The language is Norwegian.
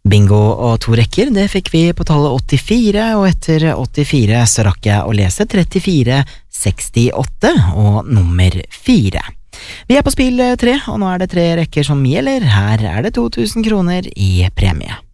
Bingo og 2 rekker, det fikk vi på tallet 84, og etter 84 så rakk jeg å lese 34, 68 og nummer 4. Vi på spill 3, og nå det 3 rekker som gjelder. Her det 2000 kroner i premie.